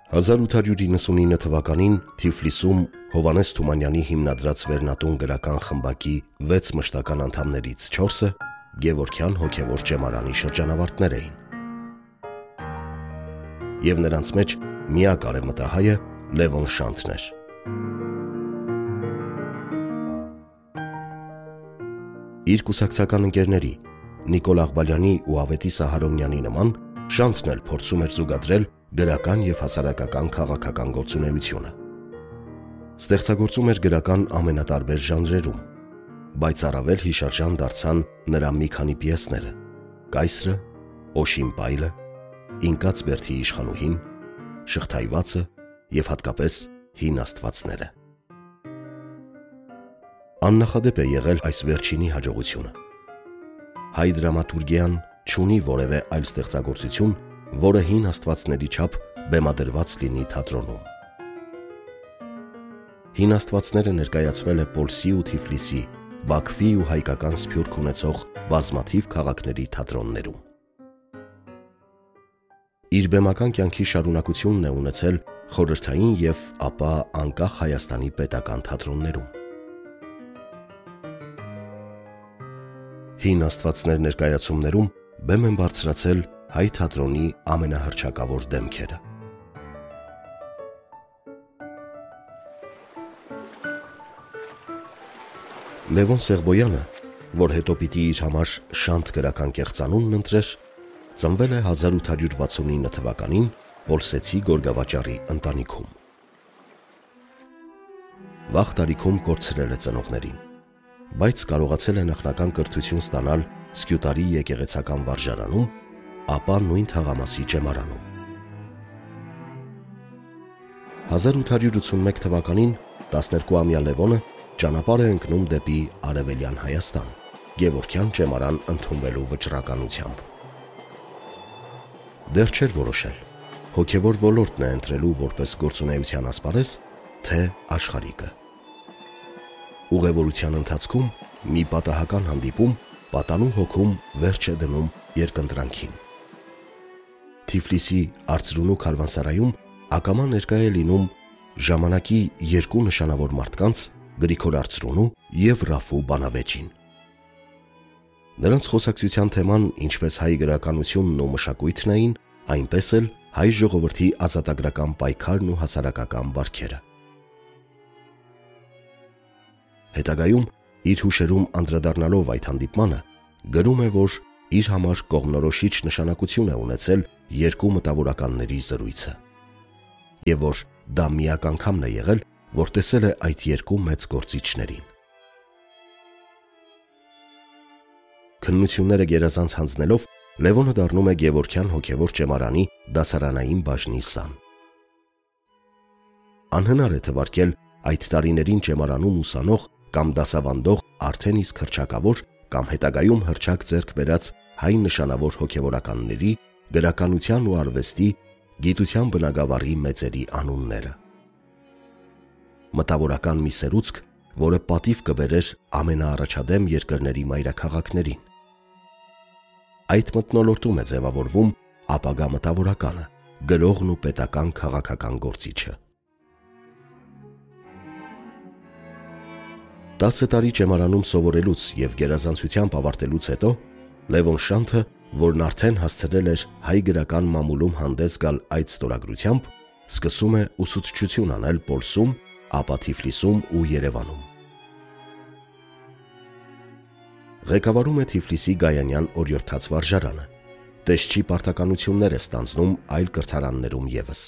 1899 թվականին Թիֆլիսում Հովհաննես Թումանյանի հիմնադրած Վերնատուն գրական խմբակի 6 մշտական անդամներից 4-ը Գևորգյան հոգևոր ճեմարանի շրջանավարտներ էին։ Եվ նրանց մեջ միակ արևմտահայը Լևոն Շանթն էր։ Իր կուսակցական ընկերների Նիկոլ Աղբալյանի ու Ավետիս Սահարոմյանի նման Շանթն էլ փորձում էր զուգադրել գրական և հասարակական քաղաքական գործունեությունը։ Ստեղծագործում էր գրական ամենատարբեր ժանրերում, բայց առավել հիշարժան դարձան նրա մի քանի պիեսները՝ «Կայսրը», «Օշին պայլը», «Ինկաց բերդի իշխանուհին», «Շղթայվածը» և հատկապես «Հին աստվածները»։ Աննախադեպ է եղել այս վերջինի հաջողությունը։ Հայ դրամատուրգիան չունի որևէ այլ ստեղծագործություն, որը հին աստվածների չափ բեմադրված լինի թատրոնում։ Հին աստվածները ներկայացվել է Պոլսի ու Թիֆլիսի, Բաքվի ու հայկական սփյուռք ունեցող բազմաթիվ քաղաքների թատրոններում։ Իր բեմական կյանքի շարունակությունն է ունեցել խորհրդային և ապա անկախ Հայաստանի պետական թատրոններում։ Հին աստվածներ ներկայացումներում բեմ են բարձրացել հայ թատրոնի ամենահռչակավոր դեմքերը։ Լևոն Սեղբոյանը, որ հետո պիտի իր համար Շանթ գրական կեղծանունն ընտրեր, ծնվել է 1869 թվականին Պոլսեցի գորգավաճառի ընտանիքում։ Վաղ տարիքում կորցրել է ծնողներին, բայց կարողացել է նախնական կրթություն ստանալ Սկյուտարի եկեղեցական վարժարանում, ապա նույն թաղամասի ճեմարանում։ 1881 թվականին 12-ամյա Լևոնը ճանապարհ է ընկնում դեպի Արևելյան Հայաստան, Գևորգյան ճեմարան ընդունվելու վճռականությամբ։ Դեռ չէր որոշել հոգևոր ոլորտն է ընտրելու որպես գործունեության ասպարեզ, թե աշխարհիկը։ Ուղևորության ընթացքում մի պատահական հանդիպում պատանու հոգում վերջ է դնում երկընտրանքին։ Թիֆլիսի Արծրունու քարվանսարայում ակամա ներկա է լինում ժամանակի երկու նշանավոր մարդկանց՝ Գրիգոր Արծրունու և Ռաֆու Բանավեճին։ Նրանց խոսակցության թեման ինչպես հայ գրականությունն ու մշակույթն էին, այնպես էլ հայ ժողովրդի ազատագրական պայքարն ու հասարակական բարքերը։ Հետագայում իր հուշերում անդրադառնալով այդ հանդիպմանը, գրում է, որ իր համար կողմնորոշիչ նշանակություն է ունեցել երկու մտավորականների զրույցը, և որ դա միակ անգամն է եղել, որ տեսել է այդ երկու մեծ գործիչներին։ Քննությունները գերազանց հանձնելով, Լևոնը դառնում է Գևորգյան հոգևոր ճեմարանի դասարանային բաժնի սան։ Անհնար է թվարկել այդ տարիներին ճեմարանում ուսանող կամ դասավանդող արդեն իսկ հռչակավոր կամ հետագայում հռչակ ձեռք բերած հայ նշանավոր հոգևորականների, գրականության ու արվեստի, գիտության բնագավառի մեծերի անունները։ Մտավորական մի սերուցք, որը պատիվ կբերեր ամենաառաջադեմ երկրների մայրաքաղաքներին։ Այդ մթնոլորտում է ձևավորվում ապագա մտավորականը, գրողն ու պետական քաղաքական գործիչը։ 10 տարի ճեմարանում սովորելուց և գերազանցությամբ ավարտելուց հետո Լևոն Շանթը, որն արդեն հասցրել էր հայ գրական մամուլում հանդես գալ այդ ստորագրությամբ, սկսում է ուսուցչություն անել Պոլսում, ապա Թիֆլիսում ու Երևանում։ Ղեկավարում է Թիֆլիսի Գայանյան օրիորդաց վարժարանը, տեսչի պարտականություններ է ստանձնում այլ կրթարաններում ևս։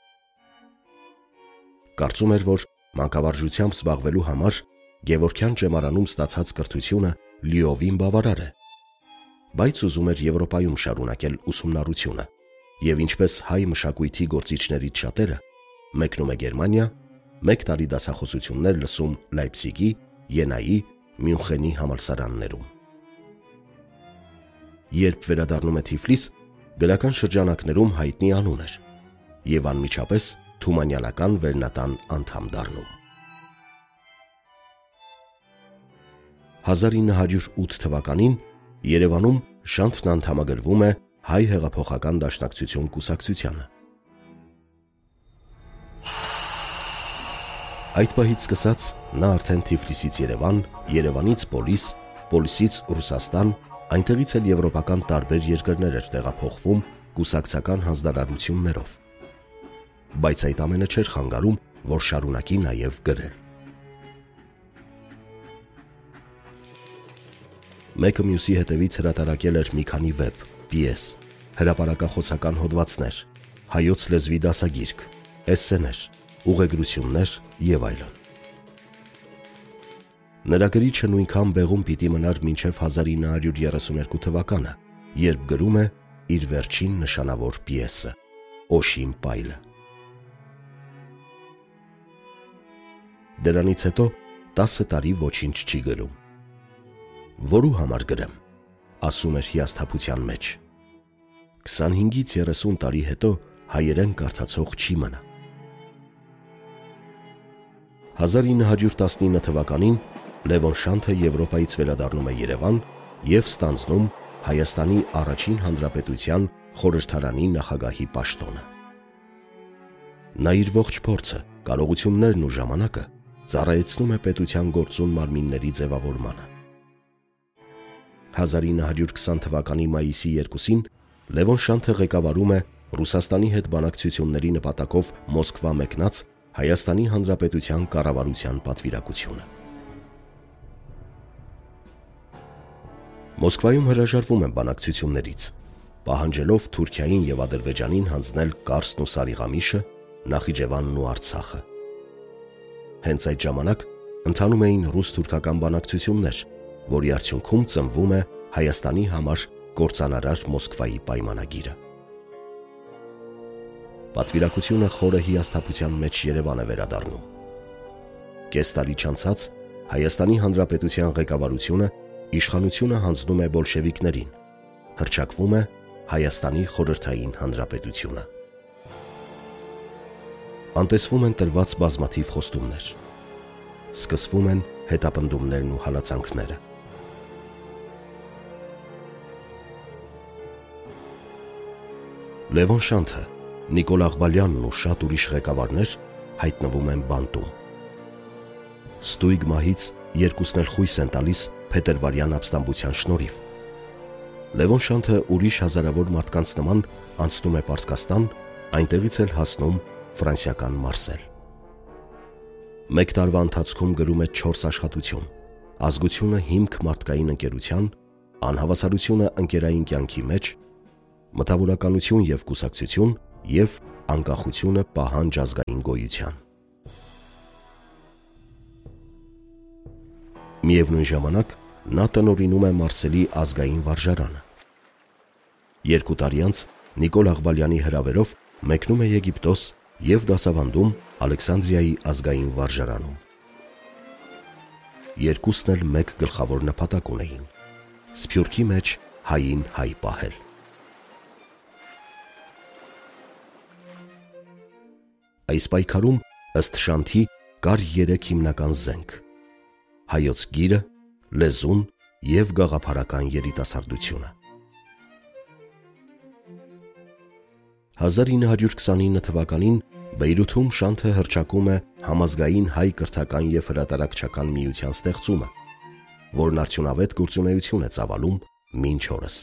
Կարծում էր, որ մանկավարժությամբ զբաղվելու համար Գևորգյան ճեմարանում ստացած կրթությունը լիովին բավարար է, բայց ուզում էր Եվրոպայում շարունակել ուսումնառությունը և ինչպես հայ մշակույթի գործիչներից շատերը, մեկնում է Գերմանիա, 1 տարի դասախոսություններ լսում Լայպցիգի, Յենայի, Մյունխենի համալսարաններում։ Երբ վերադառնում է Թիֆլիս, գրական շրջանակներում հայտնի անուն էր և անմիջապես թումանյանական վերնատան անդամ դառնում։ 1908 թվականին Երևանում Շանթն անդամագրվում է Հայ հեղափոխական դաշնակցություն կուսակցությանը։ Այդ պահից սկսած նա արդեն Թիֆլիսից Երևան, Երևանից Պոլիս, Պոլիսից Ռուսաստան, այնտեղից էլ եվրոպական տարբեր երկրներ էր տեղափոխվում կուսակցական հանձնարարություններով։ Բայց այդ ամենը չէր խանգարում, որ շարունակի նաև գրել։ Մեկը մյուսի հետևից հրատարակել էր մի քանի վեպ, պիես, հրապարակախոսական հոդվածներ, հայոց լեզվի դասագիրք, էսսեներ, ուղեգրություններ եւ այլն։ Նրա գրիչը նույնքան բեղում պիտի մնար մինչև 1932 թվականը, երբ գրում է իր վերջին նշանավոր պիեսը՝ Օշիմ Պայլը։ Դրանից հետո 10 տարի ոչինչ չի գրում։ Որու համար գրեմ, ասում էր հիասթափության մեջ։ 25-ից 30 տարի հետո հայերեն կարդացող չի մնա։ 1919 թվականին Լևոն Շանթը Եվրոպայից վերադառնում է Երևան և ստանձնում Հայաստանի առաջին հանրապետության խորհրդարանի նախագահի պաշտոնը։ Նա իր ողջ փորձը, կարողություններն ու ժամանակը ծառայեցնում է պետության գործուն մարմինների ձևավորմանը։ 1920 թվականի մայիսի 2-ին Լևոն Շանթը ղեկավարում է Ռուսաստանի հետ բանակցությունների նպատակով Մոսկվա մեկնած Հայաստանի Հանրապետության կառավարության պատվիրակությունը։ Մոսկվայում հրաժարվում են բանակցություններից, պահանջելով Թուրքիային և Ադրբեջանին հանձնել Կարսն ու Սարիղամիշը, Նախիջևանն ու Արցախը։ Հենց այդ ժամանակ ընթանում էին ռուս-թուրքական բանակցություններ, որի արդյունքում ծնվում է Հայաստանի համար կործանարար Մոսկվայի պայմանագիրը։ Պատվիրակությունը խորը հիասթափության մեջ Երևան է վերադառնում։ Կես տարի չանցած Հայաստանի Հանրապետության ղեկավարությունը իշխանությունը հանձնում է բոլշևիկներին, հռչակվում է Հայաստանի խորհրդային հանրապետությունը։ Անտեսվում են տրված բազմաթիվ խոստումներ։ Սկսվում են հետապնդումներն ու հալածանքները։ Լևոն Շանթը, Նիկոլ Աղբալյանն ու շատ ուրիշ ղեկավարներ հայտնվում են բանտում։ Ստույգ մահից երկուսն էլ խույս են տալիս փետրվարյան ապստամբության շնորհիվ։ Լևոն Շանթը ուրիշ հազարավոր մարդկանց նման անցնում է Պարսկաստան, այնտեղից էլ հասնում ֆրանսիական Մարսել։ Մեկ տարվա ընթացքում գրում է 4 աշխատություն՝ ազգությունը հիմք մարդկային ընկերության, անհավասարությունը ընկերային կյանքի մեջ, մտավորականություն և կուսակցություն և անկախությունը պահանջ ազգային գոյության։ Միևնույն ժամանակ նա տնօրինում է Մարսելի ազգային վարժարանը։ 2 տարի անց Նիկոլ Աղբալյանի հրավերով մեկնում է Եգիպտոս և դասավանդում Ալեքսանդրիայի ազգային վարժարանում։ Երկուսն էլ մեկ գլխավոր նպատակ ունեին՝ Սփյուռքի մեջ հային հայ պահել։ Այս պայքարում ըստ Շանթի կար 3 հիմնական զենք՝ հայոց գիրը, լեզուն և գաղափարական երիտասարդությունը։ 1929 թվականին Բեյրութում Շանթը հռչակում է Համազգային հայ կրթական և հրատարակչական միության ստեղծումը, որն արդյունավետ գործունեություն է ծավալում մինչ օրս։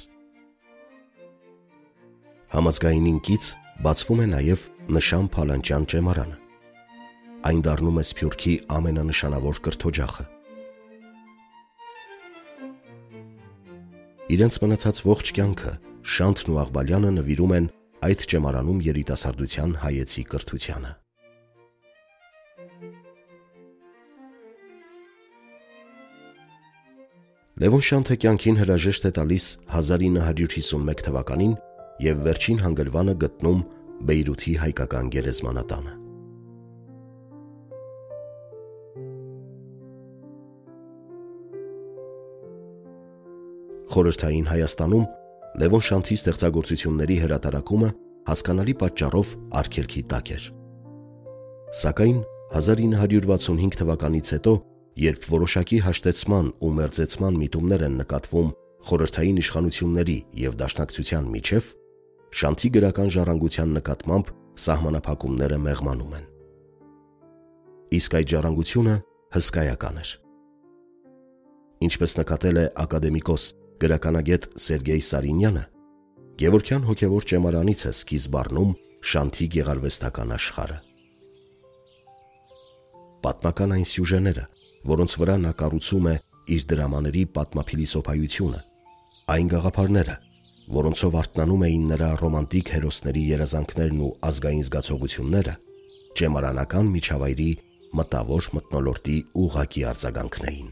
Համազգայինին կից բացվում է նաև Նշան Փալանջյան ճեմարանը։ Այն դառնում է Սփյուռքի ամենանշանավոր կրթօջախը։ Իրենց մնացած ողջ կյանքը Շանթն ու Աղբալյանը նվիրում են այդ ճեմարանում երիտասարդության հայեցի կրթությանը։ Լևոն Շանթը կյանքին հրաժեշտ է տալիս 1951 թվականին և վերջին հանգրվանը գտնում Բեյրութի հայկական գերեզմանատանը։ Խորհրդային Հայաստանում Լևոն Շանթի ստեղծագործությունների հրատարակումը հասկանալի պատճառով արգելքի տակ էր։ Սակայն 1965 թվականից հետո, երբ որոշակի հաշտեցման ու մերձեցման միտումներ են նկատվում խորհրդային իշխանությունների և դաշնակցության միջև, Շանթի գրական ժառանգության նկատմամբ սահմանափակումները մեղմանում են։ իսկ այդ ժառանգությունը հսկայական էր։ Ինչպես նկատել է ակադեմիկոս գրականագետ Սերգեյ Սարինյանը, Գևորգյան հոգևոր ճեմարանից է սկիզբ առնում Շանթի գեղարվեստական աշխարհը։ Պատմական այն սյուժեները, որոնց վրա նա կառուցում է իր դրամաների պատմափիլիսոփայությունը, այն գաղափարները, որոնցով արթնանում էին նրա ռոմանտիկ հերոսների երազանքներն ու ազգային զգացողությունները, ճեմարանական միջավայրի մտավոր մթնոլորտի ուղղակի արձագանքն էին։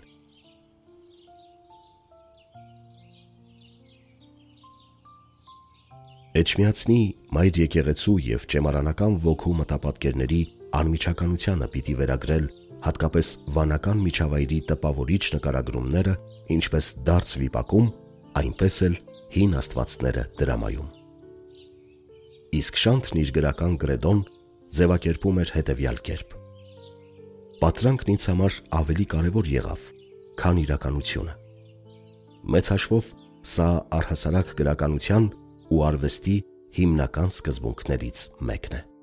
Էջմիածնի մայր եկեղեցու և ճեմարանական ոգու մտապատկերների անմիջականությանը պիտի վերագրել հատկապես վանական միջավայրի տպավորիչ նկարագրումները ինչպես դարձ վիպակում, այնպես էլ հին աստվածները դրամայում։ Իսկ Շանթն իր գրական կրեդոն ձևակերպում էր հետևյալ կերպ. պատրանքն ինձ համար ավելի կարևոր եղավ, քան իրականությունը։ Մեծ հաշվով սա առհասարակ գրականության ու արվեստի հիմնական սկզբունքներից մեկն է։